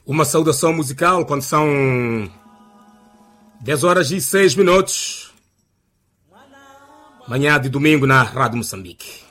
Uma saudação musical quando são 10 horas e 6 minutos. Manhã de domingo na Rádio Moçambique.